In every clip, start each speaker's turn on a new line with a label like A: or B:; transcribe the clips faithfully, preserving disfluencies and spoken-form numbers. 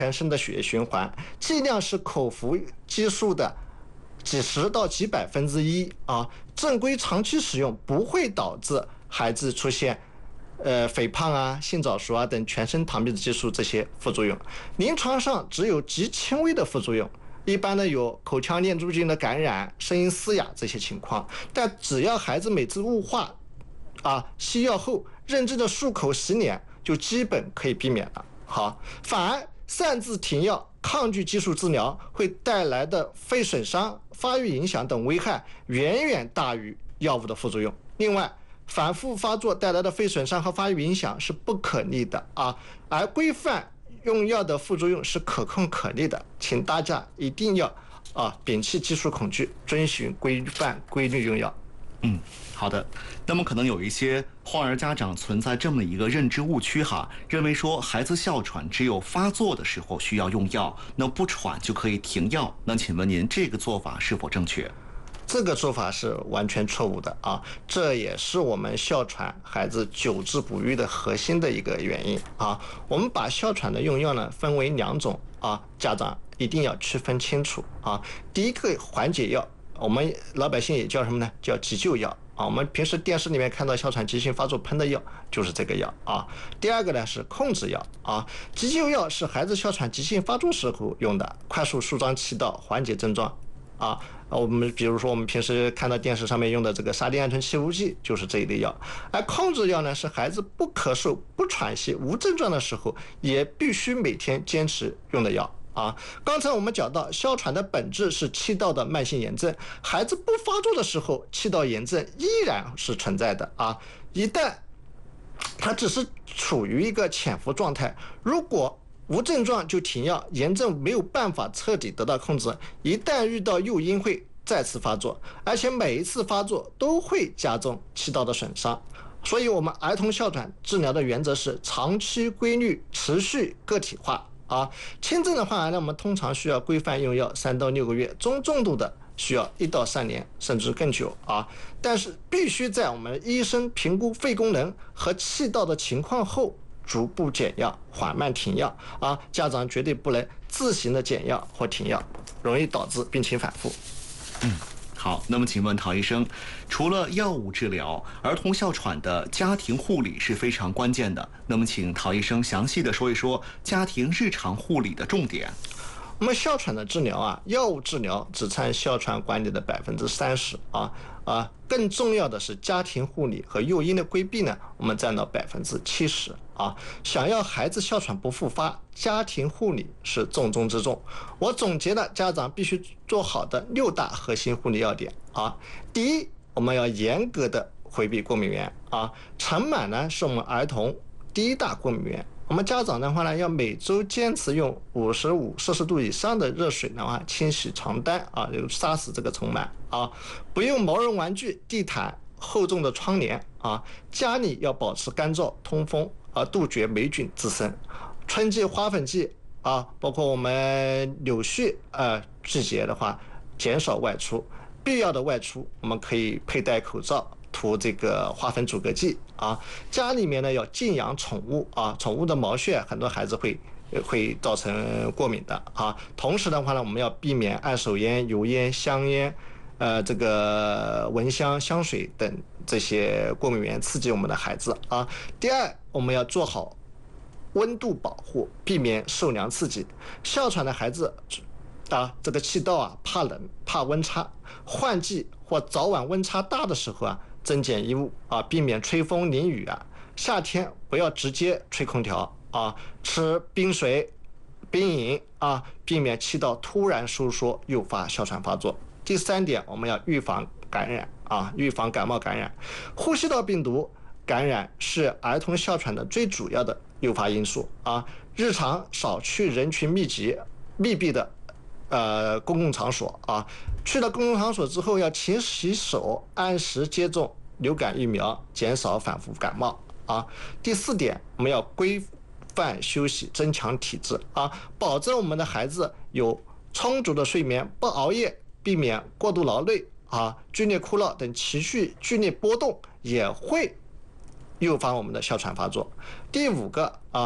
A: 全身的血液循环，剂量是口服激素的几十到几百分之一啊。正规长期使用不会导致孩子出现呃肥胖啊、性早熟啊等全身糖皮质激素这些副作用。临床上只有极轻微的副作用，一般呢有口腔念珠菌的感染、声音嘶哑这些情况，但只要孩子每次雾化啊吸药后认真的漱口洗脸，就基本可以避免了。好，反而擅自停药、抗拒激素治疗会带来的肺损伤、发育影响等危害远远大于药物的副作用。另外，反复发作带来的肺损伤和发育影响是不可逆的啊，而规范用药的副作用是可控可逆的，请大家一定要啊摒弃激素恐惧，遵循规范规律用药。
B: 嗯，好的。那么可能有一些患儿家长存在这么一个认知误区哈，认为说孩子哮喘只有发作的时候需要用药，那不喘就可以停药。那请问您这个做法是否正确？
A: 这个做法是完全错误的啊！这也是我们哮喘孩子久治不愈的核心的一个原因啊！我们把哮喘的用药呢分为两种啊，家长一定要区分清楚啊。第一个缓解药，我们老百姓也叫什么呢？叫急救药啊。我们平时电视里面看到哮喘急性发作喷的药就是这个药啊。第二个呢是控制药啊。急救药是孩子哮喘急性发作时候用的，快速舒张气道，缓解症状。啊，我们比如说我们平时看到电视上面用的这个沙丁胺醇气雾剂就是这一类药，而控制药呢是孩子不咳嗽、不喘息、无症状的时候也必须每天坚持用的药啊。刚才我们讲到，哮喘的本质是气道的慢性炎症，孩子不发作的时候，气道炎症依然是存在的啊。一旦它只是处于一个潜伏状态，如果无症状就停药，炎症没有办法彻底得到控制，一旦遇到诱因会再次发作，而且每一次发作都会加重气道的损伤。所以我们儿童哮喘治疗的原则是长期规律、持续个体化啊。轻症的患儿呢，我们通常需要规范用药三到六个月，中重度的需要一到三年甚至更久啊。但是必须在我们医生评估肺功能和气道的情况后逐步减药，缓慢停药啊！家长绝对不能自行的减药或停药，容易导致病情反复。
B: 嗯，好。那么请问陶医生，除了药物治疗，儿童哮喘的家庭护理是非常关键的。那么请陶医生详细的说一说家庭日常护理的重点。
A: 我们哮喘的治疗啊，药物治疗只占哮喘管理的百分之三十啊啊，更重要的是家庭护理和诱因的规避呢，我们占到百分之七十啊。想要孩子哮喘不复发，家庭护理是重中之重。我总结了家长必须做好的六大核心护理要点啊。第一，我们要严格的回避过敏源啊，尘螨呢是我们儿童第一大过敏源。我们家长的话呢，要每周坚持用五十五摄氏度以上的热水的话清洗床单啊，就杀死这个尘螨啊。不用毛绒玩具、地毯、厚重的窗帘啊。家里要保持干燥通风啊，杜绝霉菌滋生。春季花粉季啊，包括我们柳絮呃季节的话，减少外出，必要的外出我们可以佩戴口罩，涂这个花粉阻隔剂啊。家里面呢要禁养宠物啊，宠物的毛屑很多孩子会会造成过敏的啊。同时的话呢，我们要避免二手烟、油烟、香烟，呃，这个蚊香、香水等这些过敏源刺激我们的孩子啊。第二，我们要做好温度保护，避免受凉刺激。哮喘的孩子啊，这个气道啊怕冷、怕温差，换季或早晚温差大的时候啊，增减衣物啊，避免吹风淋雨啊。夏天不要直接吹空调啊，吃冰水、冰饮啊，避免气道突然收缩诱发哮喘发作。第三点，我们要预防感染啊，预防感冒感染。呼吸道病毒感染是儿童哮喘的最主要的诱发因素啊。日常少去人群密集、密闭的呃公共场所啊。去了公共场所之后要勤洗手，按时接种流感疫苗，减少反复感冒啊。第四点，我们要规范休息，增强体质啊，保证我们的孩子有充足的睡眠，不熬夜，避免过度劳累啊，剧烈哭闹等情绪剧烈波动也会诱发我们的哮喘发作。第五个啊，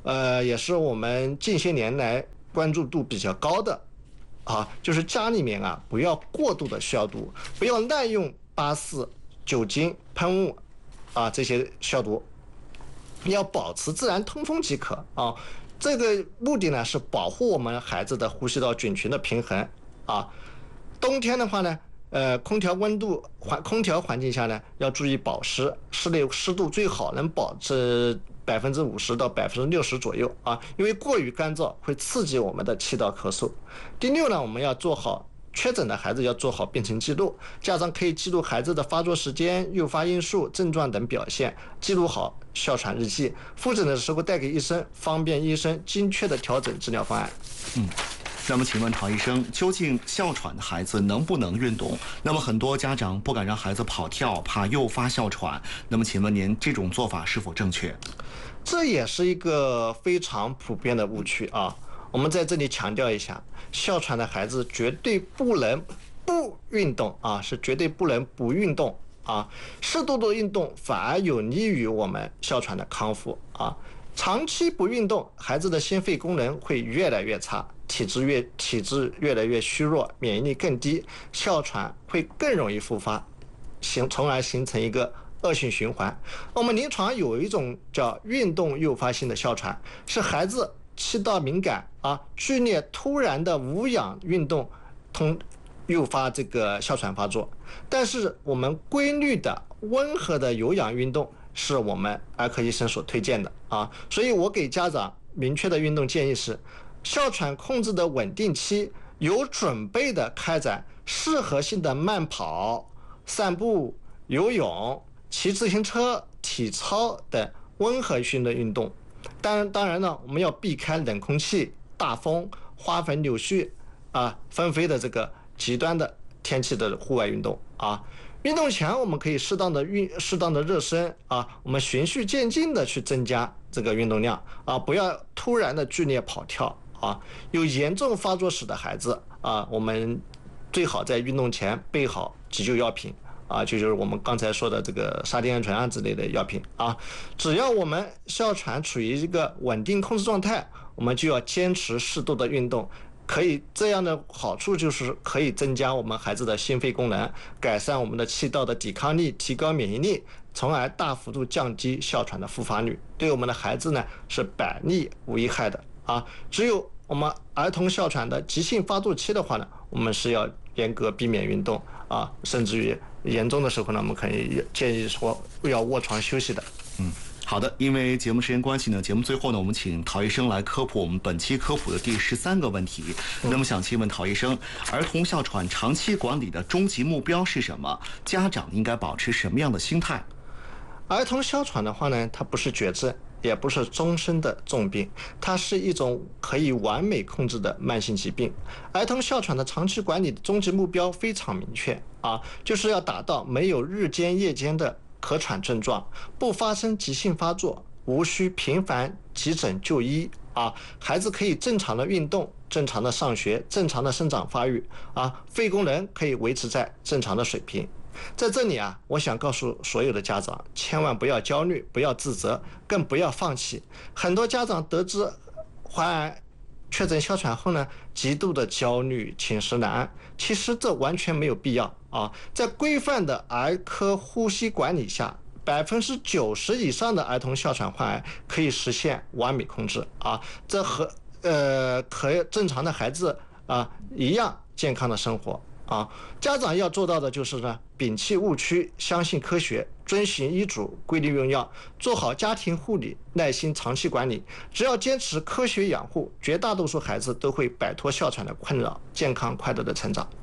A: 呃，也是我们近些年来关注度比较高的啊，就是家里面啊不要过度的消毒，不要滥用八四、酒精、喷雾啊这些消毒，要保持自然通风即可啊。这个目的呢是保护我们孩子的呼吸道菌群的平衡啊。冬天的话呢，呃，空调温度环空调环境下呢，要注意保湿，室内湿度最好能保持百分之五十到百分之六十左右啊，因为过于干燥会刺激我们的气道咳嗽。第六呢，我们要做好确诊的孩子要做好病情记录，家长可以记录孩子的发作时间、诱发因素、症状等表现，记录好哮喘日记，复诊的时候带给医生，方便医生精确的调整治疗方案。
B: 嗯。那么请问陶医生，究竟哮喘的孩子能不能运动？那么很多家长不敢让孩子跑跳，怕诱发哮喘。那么请问您这种做法是否正确？
A: 这也是一个非常普遍的误区啊！我们在这里强调一下，哮喘的孩子绝对不能不运动啊，是绝对不能不运动啊。适度的运动反而有利于我们哮喘的康复啊。长期不运动，孩子的心肺功能会越来越差，体质越体质越来越虚弱，免疫力更低，哮喘会更容易复发，形从而形成一个恶性循环。我们临床有一种叫运动诱发性的哮喘，是孩子气道敏感啊，剧烈突然的无氧运动通诱发这个哮喘发作。但是我们规律的温和的有氧运动是我们儿科医生所推荐的啊，所以我给家长明确的运动建议是，哮喘控制的稳定期，有准备的开展适合性的慢跑、散步、游泳、骑自行车、体操等温和性的运动。当然，当然呢，我们要避开冷空气、大风、花粉柳絮啊纷飞的这个极端的天气的户外运动啊。运动前我们可以适当的运适当的热身啊，我们循序渐进的去增加这个运动量啊，不要突然的剧烈跑跳啊。有严重发作史的孩子啊，我们最好在运动前备好急救药品啊，就就是我们刚才说的这个沙丁胺醇啊之类的药品啊。只要我们哮喘处于一个稳定控制状态，我们就要坚持适度的运动。可以这样的好处就是可以增加我们孩子的心肺功能，改善我们的气道的抵抗力，提高免疫力，从而大幅度降低哮喘的复发率，对我们的孩子呢是百利无一害的啊。只有我们儿童哮喘的急性发作期的话呢，我们是要严格避免运动啊，甚至于严重的时候呢，我们可以建议说要卧床休息的。
B: 嗯。好的，因为节目时间关系呢，节目最后呢，我们请陶医生来科普我们本期科普的第十三个问题。那么想请问陶医生，儿童哮喘长期管理的终极目标是什么？家长应该保持什么样的心态？
A: 儿童哮喘的话呢，它不是绝症，也不是终身的重病，它是一种可以完美控制的慢性疾病。儿童哮喘的长期管理的终极目标非常明确啊，就是要达到没有日间夜间的咳喘症状，不发生急性发作，无需频繁急诊就医啊，孩子可以正常的运动，正常的上学，正常的生长发育啊，肺功能可以维持在正常的水平。在这里啊，我想告诉所有的家长，千万不要焦虑，不要自责，更不要放弃。很多家长得知患儿确诊哮喘后呢，极度的焦虑、寝食难安，其实这完全没有必要啊！在规范的儿科呼吸管理下，百分之九十以上的儿童哮喘患儿可以实现完美控制啊！这和呃和正常的孩子啊一样健康的生活啊！家长要做到的就是呢，摒弃误区，相信科学，遵循医嘱，规律用药，做好家庭护理，耐心长期管理。只要坚持科学养护，绝大多数孩子都会摆脱哮喘的困扰，健康快乐的成长。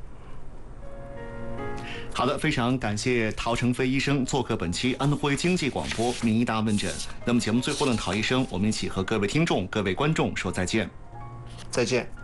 B: 好的，非常感谢陶成飞医生做客本期安徽经济广播名医大问诊。那么节目最后呢，陶医生，我们一起和各位听众、各位观众说再见。
A: 再见。